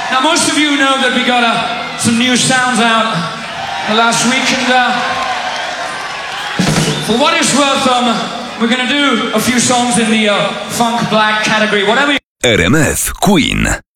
Now most of you know that we got some new sounds out last week, and for what it's worth, we're gonna do a few songs in the funk black category. Whatever. RMF Queen.